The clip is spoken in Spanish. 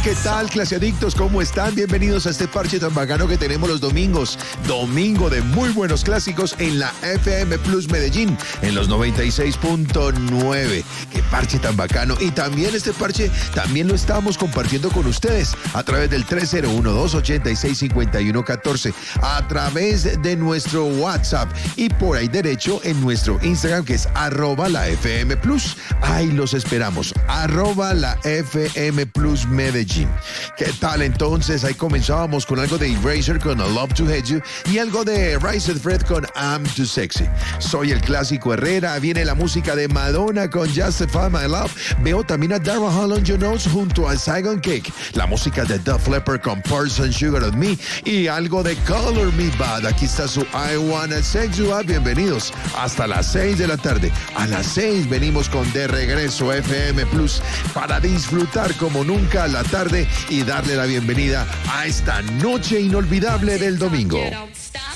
¿Qué tal, clase adictos? ¿Cómo están? Bienvenidos a este parche tan bacano que tenemos los domingos. Domingo de muy buenos clásicos en la FM Plus Medellín, en los 96.9. Qué parche tan bacano. Y también este parche, también lo estamos compartiendo con ustedes a través del 301-286-5114, a través de nuestro WhatsApp y por ahí derecho en nuestro Instagram, que es @lafm Plus. Ahí los esperamos, @lafm Plus Medellín. ¿Qué tal entonces? Ahí comenzábamos con algo de Eraser con I Love to Hate You y algo de Rise Fred con I'm Too Sexy. Soy el clásico Herrera, viene la música de Madonna con Justify My Love. Veo también a Daryl Holland Jones junto a Saigon Cake, la música de Def Leppard con Person Sugar on Me y algo de Color Me Bad. Aquí está su I Wanna Sex You Up. Bienvenidos hasta las 6 de la tarde. A las 6 venimos con De Regreso FM Plus para disfrutar como nunca la tarde y darle la bienvenida a esta noche inolvidable del domingo.